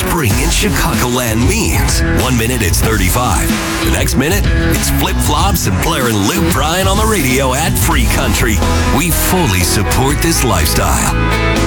spring in Chicagoland means. 1 minute it's 35. The next minute, it's flip-flops and blaring Luke Bryan on the radio at Free Country. We fully support this lifestyle.